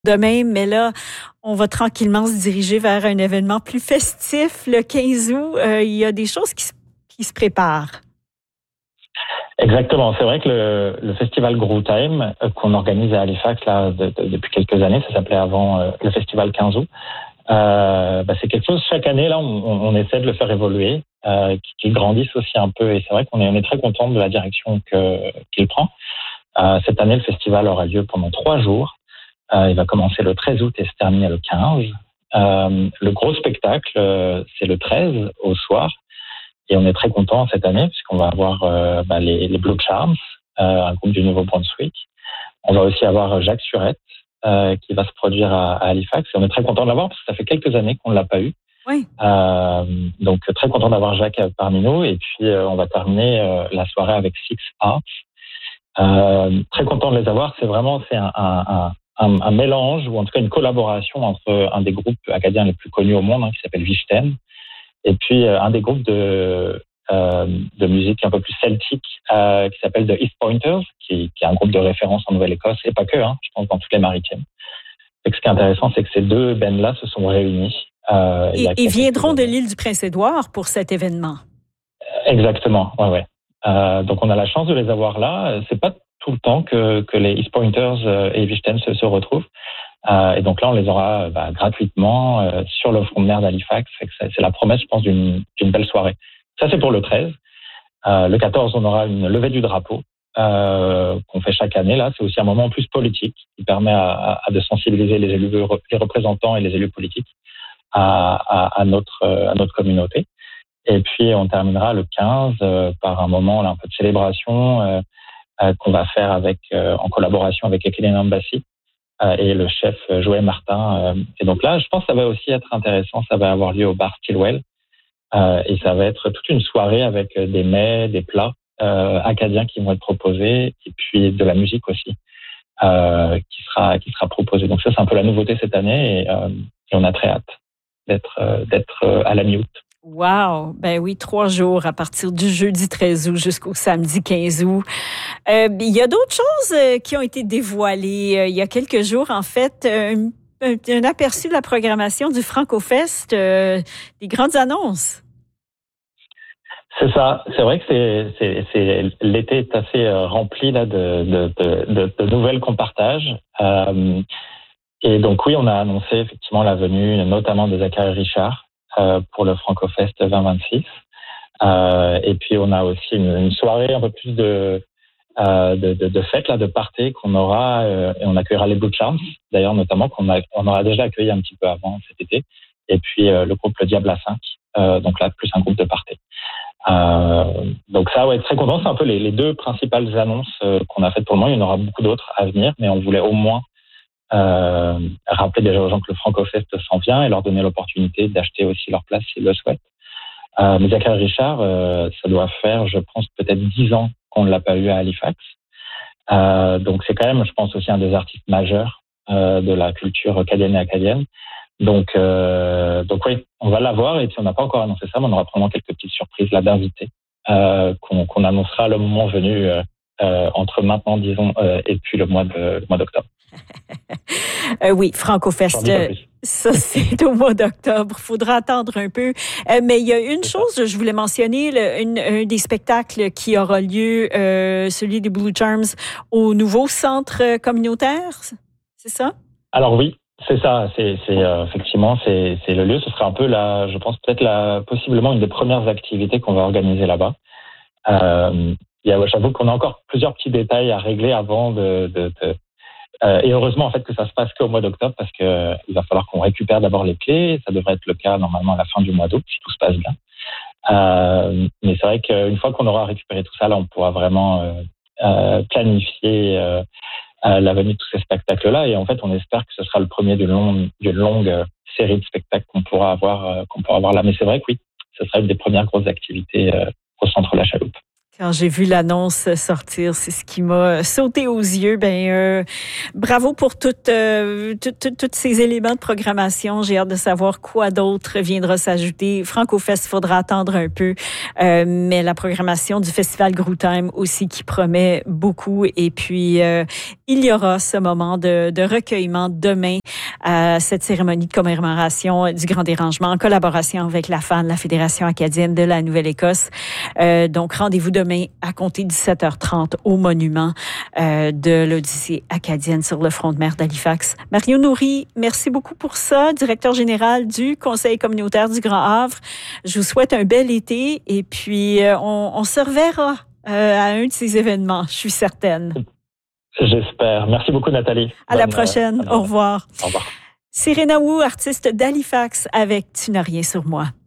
demain, mais là, on va tranquillement se diriger vers un événement plus festif le 15 août. Il y a des choses qui se préparent. Exactement. C'est vrai que le festival Groove Time qu'on organise à Halifax là depuis quelques années, ça s'appelait avant le festival 15 août. C'est quelque chose chaque année là, on essaie de le faire évoluer, qu'il grandisse aussi un peu. Et c'est vrai qu'on est très content de la direction qu'il prend. Cette année, le festival aura lieu pendant 3 jours. Il va commencer le 13 août et se terminer le 15. Le gros spectacle, c'est le 13 au soir. Et on est très content cette année puisqu'on va avoir les Blue Charms, un groupe du Nouveau-Brunswick. On va aussi avoir Jacques Surette qui va se produire à Halifax. Et on est très content de l'avoir parce que ça fait quelques années qu'on ne l'a pas eu. Oui. Donc très content d'avoir Jacques parmi nous. Et puis on va terminer la soirée avec Six Arts. Très content de les avoir. C'est un mélange ou en tout cas une collaboration entre un des groupes acadiens les plus connus au monde qui s'appelle Vichten et puis un des groupes de musique un peu plus celtique qui s'appelle The East Pointers, qui est un groupe de référence en Nouvelle-Écosse et pas que, je pense dans toutes les Maritimes. Et ce qui est intéressant, c'est que ces deux bands-là se sont réunis. Ils viendront de l'île du Prince-Édouard pour cet événement. Exactement, ouais. Donc on a la chance de les avoir là. C'est pas tout le temps que les East Pointers et Vichten se retrouvent. Et donc là, on les aura gratuitement sur le front de mer d'Halifax. C'est la promesse, je pense, d'une belle soirée. Ça, c'est pour le 13. Le 14, on aura une levée du drapeau qu'on fait chaque année. Là, c'est aussi un moment plus politique qui permet de sensibiliser les représentants et les élus politiques à notre communauté. Et puis, on terminera le 15 par un moment là, un peu de célébration qu'on va faire en collaboration avec Acadian Embassy et le chef Joël Martin. Et donc là, je pense que ça va aussi être intéressant. Ça va avoir lieu au bar Stillwell. Et ça va être toute une soirée avec des mets, des plats acadiens qui vont être proposés et puis de la musique aussi qui sera proposée. Donc ça, c'est un peu la nouveauté cette année et on a très hâte d'être à la mi-août. Wow! Ben oui, 3 jours à partir du jeudi 13 août jusqu'au samedi 15 août. Il y a d'autres choses qui ont été dévoilées il y a quelques jours. En fait, un aperçu de la programmation du Franco-Fest, des grandes annonces. C'est ça. C'est vrai que l'été est assez rempli là de nouvelles qu'on partage. Et donc oui, on a annoncé effectivement la venue notamment de Zachary Richard pour le Franco-Fest 2026. Et puis on a aussi une soirée un peu plus de fête là, de party qu'on aura et on accueillera les Blue Charms d'ailleurs notamment on aura déjà accueilli un petit peu avant cet été. Et puis le groupe Le Diable à 5, donc là plus un groupe de party. Donc ça, ouais, très content. C'est un peu les 2 principales annonces qu'on a faites pour le moment. Il y en aura beaucoup d'autres à venir, mais on voulait au moins rappeler déjà aux gens que le Franco-Fest s'en vient et leur donner l'opportunité d'acheter aussi leur place s'ils le souhaitent. Mais Zachary Richard, ça doit faire, je pense, peut-être 10 ans qu'on ne l'a pas eu à Halifax. Donc c'est quand même, je pense, aussi un des artistes majeurs de la culture acadienne. Donc oui, on va l'avoir et puis on n'a pas encore annoncé ça, mais on aura probablement quelques petites surprises là d'invités qu'on annoncera le moment venu entre maintenant, disons, et puis le mois d'octobre. Oui, Franco-Fest, ça c'est au mois d'octobre. Il faudra attendre un peu. Mais il y a une chose, je voulais mentionner, un des spectacles qui aura lieu, celui des Blue Charms, au nouveau centre communautaire, c'est ça? Alors oui. C'est ça, effectivement, c'est le lieu. Ce sera un peu je pense peut-être possiblement une des premières activités qu'on va organiser là-bas. J'avoue qu'on a encore plusieurs petits détails à régler avant et heureusement en fait que ça se passe qu'au mois d'octobre parce que il va falloir qu'on récupère d'abord les clés. Ça devrait être le cas normalement à la fin du mois d'août si tout se passe bien. Mais c'est vrai qu'une fois qu'on aura récupéré tout ça, là, on pourra vraiment planifier la venue de tous ces spectacles-là. Et en fait, on espère que ce sera le premier d'une longue série de spectacles qu'on pourra avoir là. Mais c'est vrai que oui, ce sera une des premières grosses activités au centre La Chaloupe. Quand j'ai vu l'annonce sortir, c'est ce qui m'a sauté aux yeux. Bravo pour tous ces éléments de programmation. J'ai hâte de savoir quoi d'autre viendra s'ajouter. FrancoFest, faudra attendre un peu, mais la programmation du Festival Grootime aussi qui promet beaucoup. Et puis, il y aura ce moment de recueillement demain à cette cérémonie de commémoration du Grand Dérangement en collaboration avec la FAN, la Fédération acadienne de la Nouvelle-Écosse. Donc, rendez-vous demain à compter de 17h30 au monument de l'Odyssée acadienne sur le front de mer d'Halifax. Mario Nourry, merci beaucoup pour ça, directeur général du Conseil communautaire du Grand Havre. Je vous souhaite un bel été et puis on se reverra à un de ces événements, je suis certaine. J'espère. Merci beaucoup, Nathalie. À la prochaine. Au revoir. Au revoir. Serena Wu, artiste d'Halifax avec Tu n'as rien sur moi.